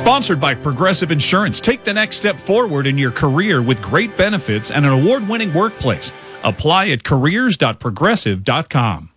Sponsored by Progressive Insurance. Take the next step forward in your career with great benefits and an award-winning workplace. Apply at careers.progressive.com.